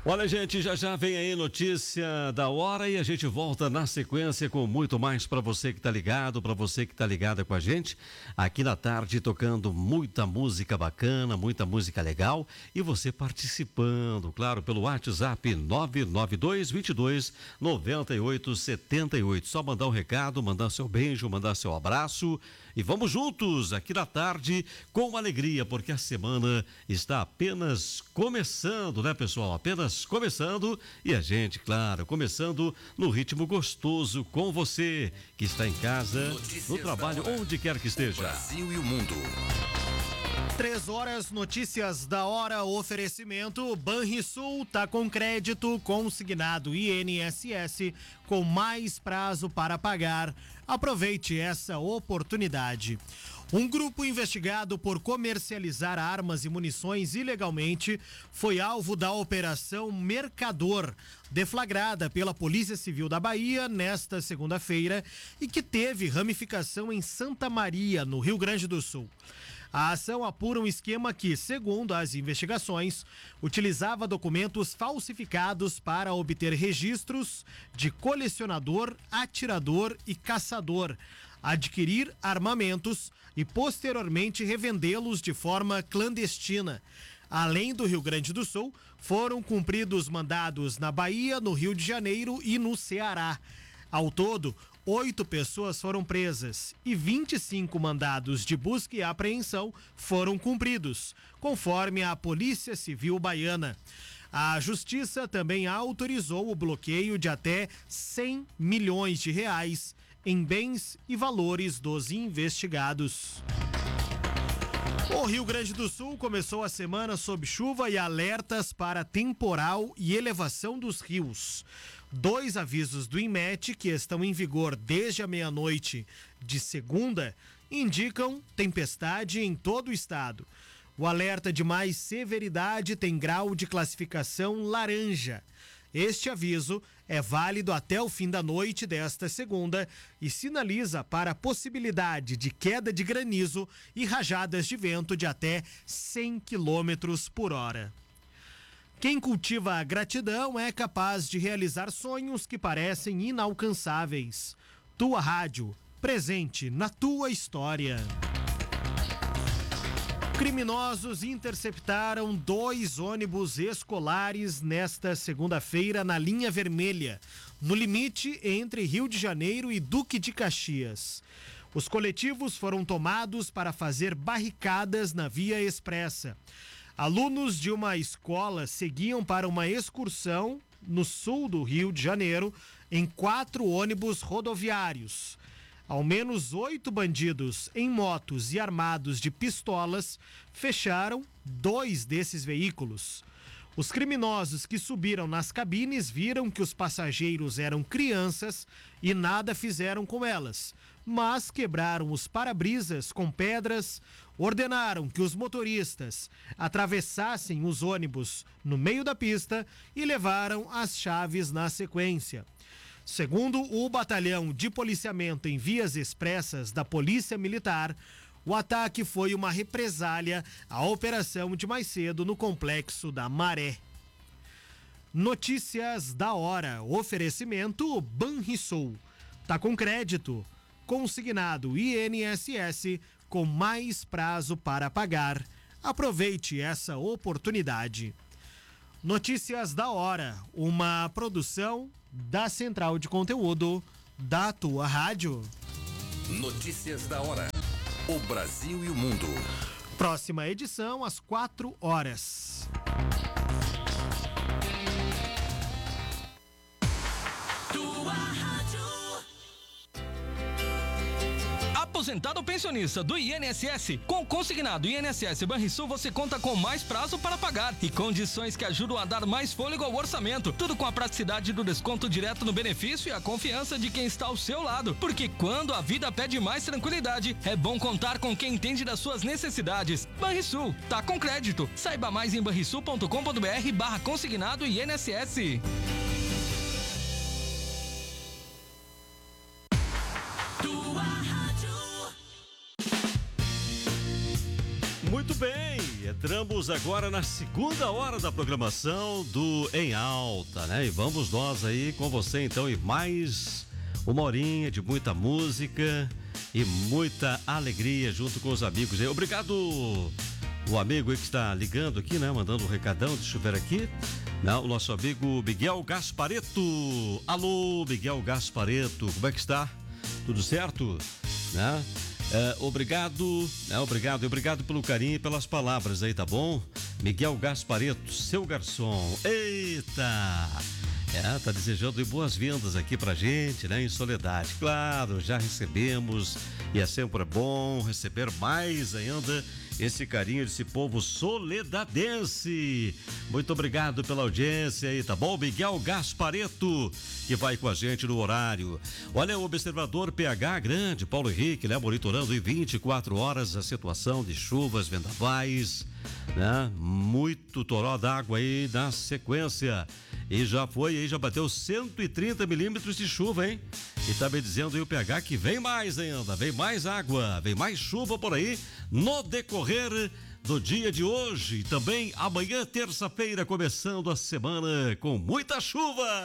Olha, gente, já vem aí notícia da hora e a gente volta na sequência com muito mais para você que tá ligado, para você que tá ligada com a gente aqui na tarde, tocando muita música bacana, muita música legal e você participando, claro, pelo WhatsApp 992 22 98 78. Só mandar um recado, mandar seu beijo, mandar seu abraço e vamos juntos aqui na tarde com alegria, porque a semana está apenas começando, né, pessoal? Apenas começando e a gente, claro, começando no ritmo gostoso com você que está em casa, notícias no trabalho, onde quer que esteja. Brasil e o mundo. 3 horas, notícias da hora, oferecimento Banrisul tá com crédito consignado INSS com mais prazo para pagar. Aproveite essa oportunidade. Um grupo investigado por comercializar armas e munições ilegalmente foi alvo da Operação Mercador, deflagrada pela Polícia Civil da Bahia nesta segunda-feira e que teve ramificação em Santa Maria, no Rio Grande do Sul. A ação apura um esquema que, segundo as investigações, utilizava documentos falsificados para obter registros de colecionador, atirador e caçador, adquirir armamentos e posteriormente revendê-los de forma clandestina. Além do Rio Grande do Sul, foram cumpridos mandados na Bahia, no Rio de Janeiro e no Ceará. Ao todo, 8 pessoas foram presas e 25 mandados de busca e apreensão foram cumpridos, conforme a Polícia Civil Baiana. A Justiça também autorizou o bloqueio de até 100 milhões de reais em bens e valores dos investigados. O Rio Grande do Sul começou a semana sob chuva e alertas para temporal e elevação dos rios. 2 avisos do INMET, que estão em vigor desde a meia-noite de segunda, indicam tempestade em todo o estado. O alerta de mais severidade tem grau de classificação laranja. Este aviso é válido até o fim da noite desta segunda e sinaliza para a possibilidade de queda de granizo e rajadas de vento de até 100 km por hora. Quem cultiva a gratidão é capaz de realizar sonhos que parecem inalcançáveis. Tua Rádio, presente na tua história. Criminosos interceptaram 2 ônibus escolares nesta segunda-feira na linha vermelha, no limite entre Rio de Janeiro e Duque de Caxias. Os coletivos foram tomados para fazer barricadas na via expressa. Alunos de uma escola seguiam para uma excursão no sul do Rio de Janeiro em 4 ônibus rodoviários. Ao menos 8 bandidos em motos e armados de pistolas fecharam 2 desses veículos. Os criminosos que subiram nas cabines viram que os passageiros eram crianças e nada fizeram com elas, mas quebraram os para-brisas com pedras, ordenaram que os motoristas atravessassem os ônibus no meio da pista e levaram as chaves na sequência. Segundo o Batalhão de Policiamento em Vias Expressas da Polícia Militar, o ataque foi uma represália à operação de mais cedo no Complexo da Maré. Notícias da hora. Oferecimento Banrisul. Tá com crédito. Consignado INSS com mais prazo para pagar. Aproveite essa oportunidade. Notícias da hora. Uma produção da Central de Conteúdo da Tua Rádio. Notícias da hora. O Brasil e o mundo. Próxima edição às 4 horas. Tua Rádio. Aposentado ou pensionista do INSS, com consignado INSS Banrisul você conta com mais prazo para pagar e condições que ajudam a dar mais fôlego ao orçamento. Tudo com a praticidade do desconto direto no benefício e a confiança de quem está ao seu lado. Porque quando a vida pede mais tranquilidade, é bom contar com quem entende das suas necessidades. Banrisul, tá com crédito. Saiba mais em banrisul.com.br/consignado INSS. Muito bem, Entramos agora na segunda hora da programação do Em Alta, né? E vamos nós aí com você então e mais uma horinha de muita música e muita alegria junto com os amigos aí. Obrigado o amigo aí que está ligando aqui, né? Mandando um recadão, deixa eu ver aqui. Não, o nosso amigo Miguel Gaspareto. Alô, Miguel Gaspareto, como é que está? Tudo certo? Né? Obrigado pelo carinho e pelas palavras aí, tá bom? Miguel Gaspareto, seu garçom. Eita! Tá desejando boas-vindas aqui pra gente, né? Em Soledade. Claro, já recebemos e é sempre bom receber mais ainda esse carinho desse povo soledadense. Muito obrigado pela audiência aí, tá bom? Miguel Gaspareto, que vai com a gente no horário. Olha, o observador PH Grande, Paulo Henrique, né? Monitorando em 24 horas a situação de chuvas, vendavais, né? Muito toró d'água aí na sequência. E já bateu 130 milímetros de chuva, hein? E tá me dizendo aí o PH que vem mais ainda, vem mais água, vem mais chuva por aí no decorrer do dia de hoje. E também amanhã, terça-feira, começando a semana com muita chuva.